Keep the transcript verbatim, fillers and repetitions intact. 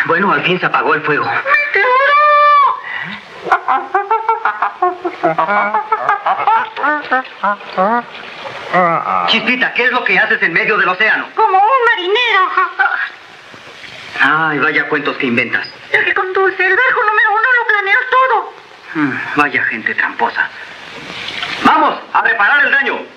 Bueno, al fin se apagó el fuego. ¡Meteoro! Chispita, ¿qué es lo que haces en medio del océano? Como un marinero. Ay, vaya cuentos que inventas. El que conduce, el verbo número uno lo planeas todo. Hmm, vaya gente tramposa. ¡Vamos a reparar el daño!